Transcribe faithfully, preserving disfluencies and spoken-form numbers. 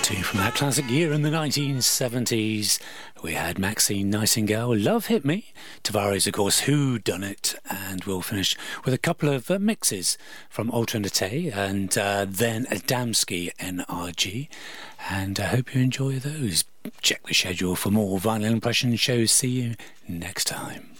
Two from that classic year in the nineteen seventies. We had Maxine Nightingale, Love Hit Me. Tavares, of course, Who Done It? And we'll finish with a couple of uh, mixes from Alternate and uh, then Adamski N R G. And I hope you enjoy those. Check the schedule for more Vinyl Impression shows. See you next time.